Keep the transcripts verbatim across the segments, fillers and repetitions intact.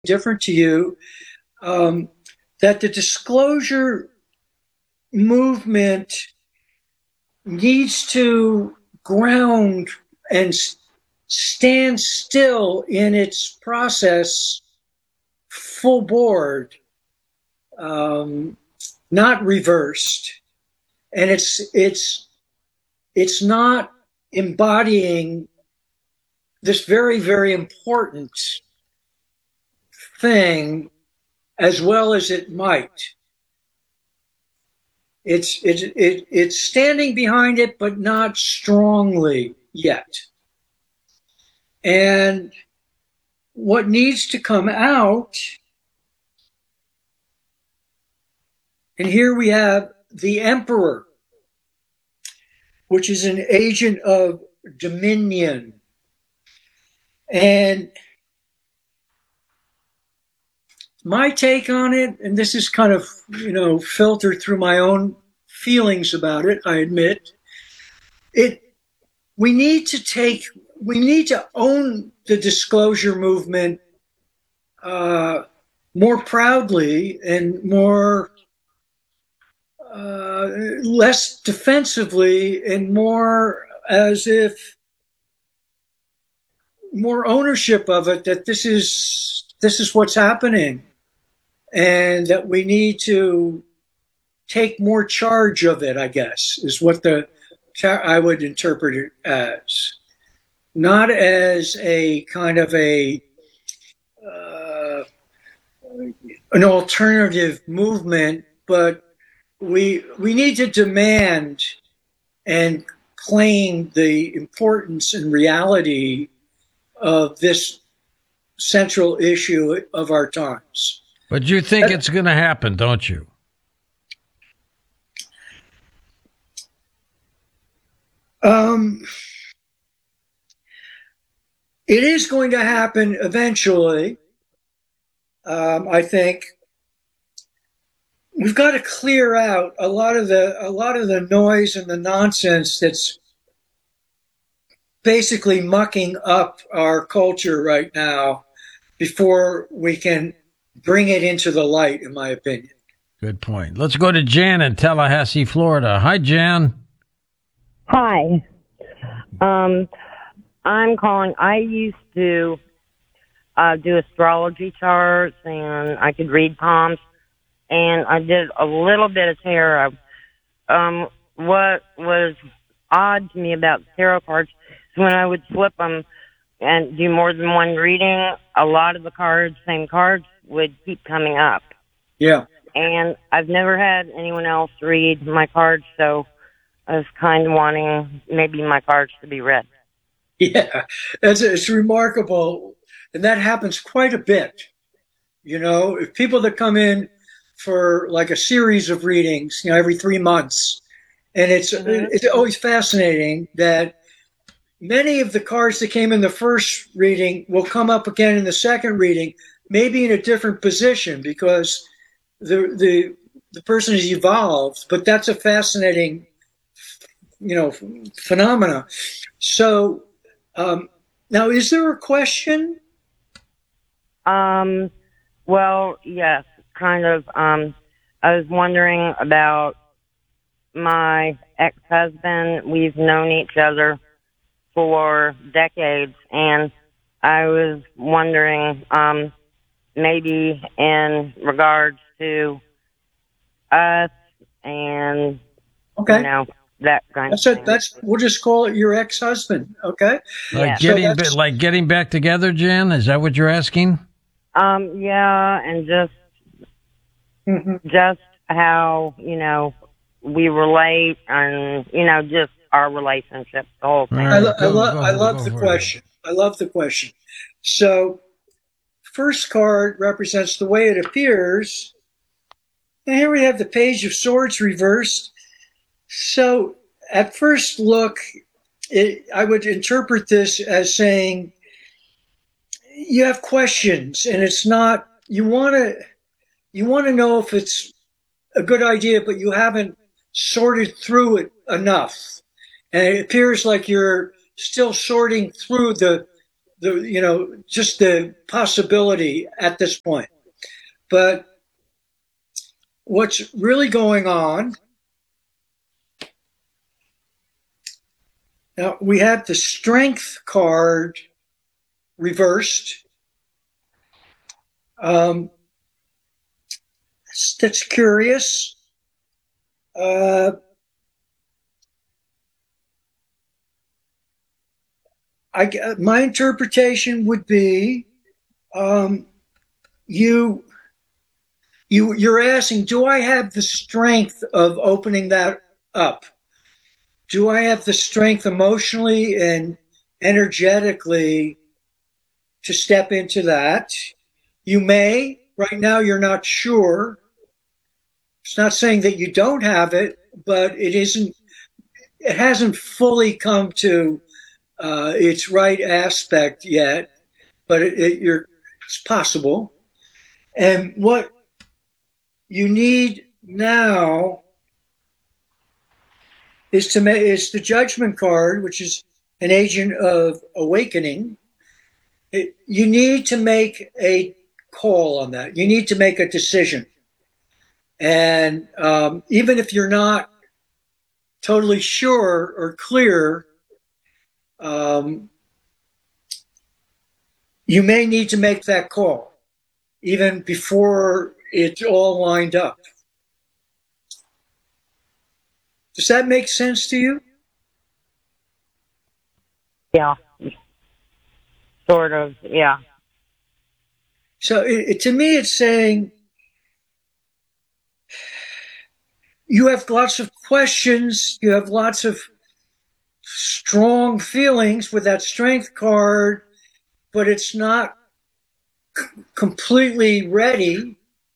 different to you, um, that the disclosure movement needs to ground and s- stand still in its process full board, um, not reversed. And it's it's it's not embodying this very, very important thing as well as it might. It's it's it, it's standing behind it, but not strongly yet. And what needs to come out, and here we have the emperor, which is an agent of dominion. And my take on it, and this is kind of, you know, filtered through my own feelings about it, I admit, it we need to take we need to own the disclosure movement uh, more proudly and more uh, less defensively and more as if more ownership of it, that this is this is what's happening and that we need to take more charge of it, I guess, is what the I would interpret it as. Not as a kind of a uh, an alternative movement, but we we need to demand and claim the importance and reality of this central issue of our times. But you think it's going to happen, don't you? Um, it is going to happen eventually. Um, I think we've got to clear out a lot of the a lot of the noise and the nonsense that's basically mucking up our culture right now before we can bring it into the light, in my opinion. Good point. Let's go to Jan in Tallahassee, Florida. Hi, Jan. Hi. Um, I'm calling. I used to uh, do astrology charts, and I could read palms, and I did a little bit of tarot. Um, what was odd to me about tarot cards is when I would flip them and do more than one reading, a lot of the cards, same cards, would keep coming up. Yeah. And I've never had anyone else read my cards, so I was kind of wanting maybe my cards to be read. Yeah, it's, it's remarkable. And that happens quite a bit. You know, if people that come in for like a series of readings, you know, every three months, and it's mm-hmm. it's always fascinating that many of the cards that came in the first reading will come up again in the second reading, maybe in a different position because the the the person has evolved. But that's a fascinating, you know, phenomena. So um, now, is there a question? Um. Well, yes, kind of. Um, I was wondering about my ex-husband. We've known each other for decades, and I was wondering, um, maybe in regards to us and, okay. you know, that kind that's of a, thing. That's we'll just call it your ex-husband, okay? Like yeah. getting so like getting back together, Jan? Is that what you're asking? Um, yeah, and just mm-hmm. just how, you know, we relate and, you know, just our relationship, the whole thing. Right, I, lo- go, I, lo- go, I love go the question. It. I love the question. So, first card represents the way it appears. And here we have the Page of Swords reversed. So, at first look, it, I would interpret this as saying you have questions, and it's not, you want to, you want to know if it's a good idea, but you haven't sorted through it enough. And it appears like you're still sorting through the the you know just the possibility at this point. But what's really going on now? We have the Strength card reversed. Um, that's curious. Uh, I, my interpretation would be um, you you you're asking, do I have the strength of opening that up? Do I have the strength emotionally and energetically to step into that? You may. Right now, you're not sure. It's not saying that you don't have it, but it isn't. It hasn't fully come to uh, its right aspect yet. But it, it, you're, it's possible. And what you need now is to make is the Judgment card, which is an agent of awakening. It, you need to make a call on that. You need to make a decision. And um, even if you're not totally sure or clear, um, you may need to make that call even before it's all lined up. Does that make sense to you? Yeah. Sort of, yeah. So it, it, to me, it's saying you have lots of questions, you have lots of strong feelings with that Strength card, but it's not c- completely ready.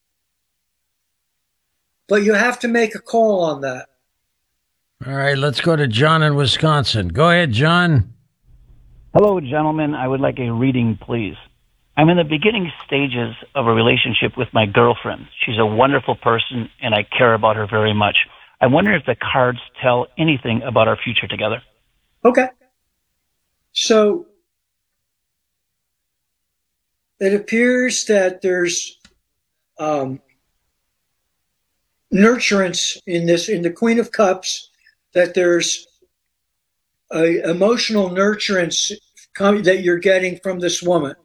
But you have to make a call on that. All right, let's go to John in Wisconsin. Go ahead, John. Hello, gentlemen. I would like a reading, please. I'm in the beginning stages of a relationship with my girlfriend. She's a wonderful person, and I care about her very much. I wonder if the cards tell anything about our future together. Okay. So it appears that there's um, nurturance in this, in the Queen of Cups, that there's a emotional nurturance that you're getting from this woman.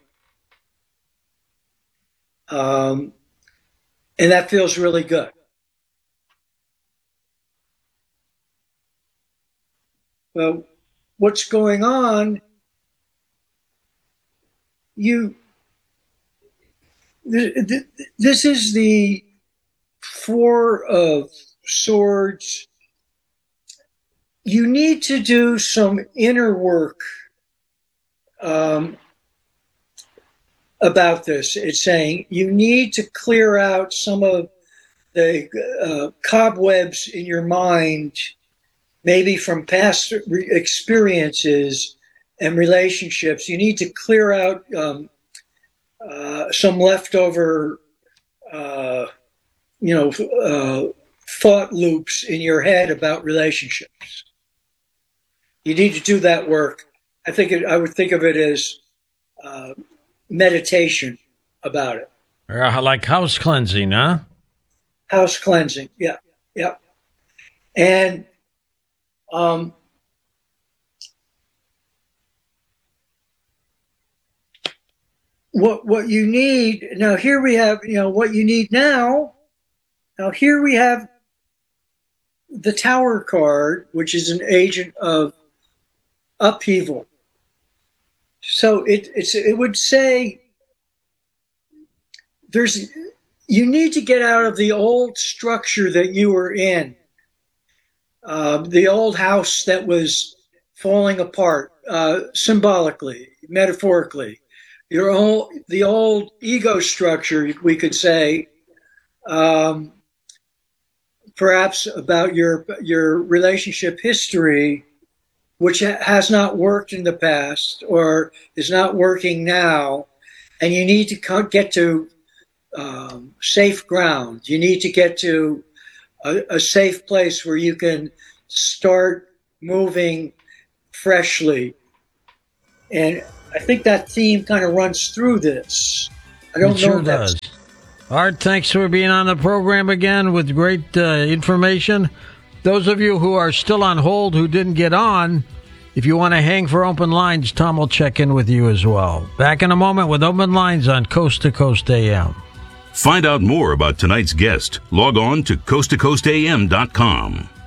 Um, and that feels really good. Well, what's going on? You, this is the Four of Swords. You need to do some inner work um, about this. It's saying you need to clear out some of the uh, cobwebs in your mind, maybe from past re- experiences and relationships. You need to clear out um, uh, some leftover, uh, you know, uh, thought loops in your head about relationships. You need to do that work. I think it, I would think of it as uh, meditation about it. Uh, like house cleansing, huh? House cleansing, yeah, yeah. And um, what what you need now? Here we have, you know, what you need now. Now here we have the Tower card, which is an agent of upheaval. So it it's it would say there's you need to get out of the old structure that you were in, uh, the old house that was falling apart, uh, symbolically, metaphorically. Your old the old ego structure, we could say, um, perhaps about your your relationship history, which has not worked in the past or is not working now, and you need to get to um, safe ground. You need to get to a, a safe place where you can start moving freshly. And I think that theme kind of runs through this. I don't It know sure if that's does. Art, thanks for being on the program again with great uh, information. Those of you who are still on hold who didn't get on, if you want to hang for open lines, Tom will check in with you as well. Back in a moment with open lines on Coast to Coast A M. Find out more about tonight's guest. Log on to coast to coast a m dot com.